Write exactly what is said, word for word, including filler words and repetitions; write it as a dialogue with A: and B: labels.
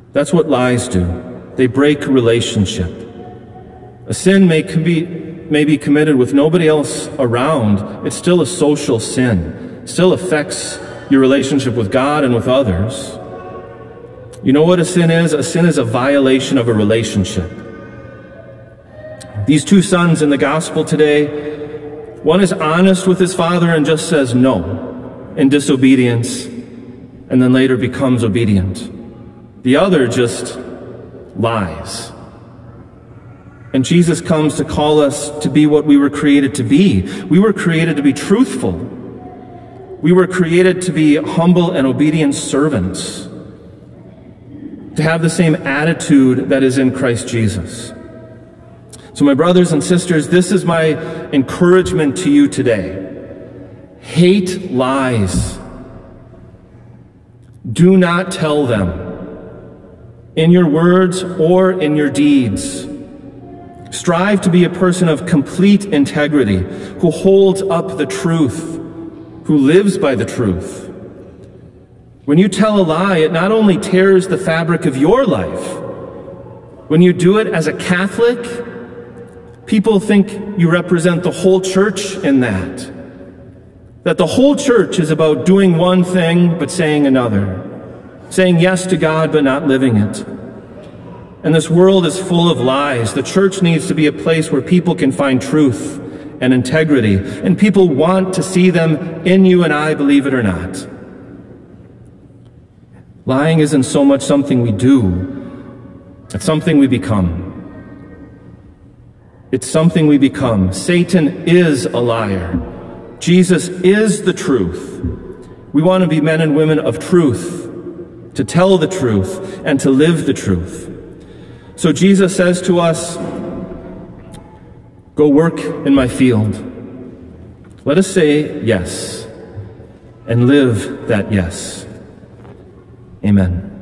A: That's what lies do. They break relationship. A sin may be, may be committed with nobody else around. It's still a social sin. It still affects your relationship with God and with others. You know what a sin is? A sin is a violation of a relationship. These two sons in the gospel today, one is honest with his father and just says no in disobedience, and then later becomes obedient. The other just lies. And Jesus comes to call us to be what we were created to be. We were created to be truthful. We were created to be humble and obedient servants, to have the same attitude that is in Christ Jesus. So my brothers and sisters, this is my encouragement to you today. Hate lies. Do not tell them in your words or in your deeds. Strive to be a person of complete integrity, who holds up the truth, who lives by the truth. When you tell a lie, it not only tears the fabric of your life. When you do it as a Catholic, people think you represent the whole church in that. That the whole church is about doing one thing but saying another. Saying yes to God but not living it. And this world is full of lies. The church needs to be a place where people can find truth and integrity, and people want to see them in you and I, believe it or not. Lying isn't so much something we do, it's something we become. It's something we become. Satan is a liar. Jesus is the truth. We want to be men and women of truth, to tell the truth and to live the truth. So Jesus says to us, go work in my field. Let us say yes and live that yes. Amen.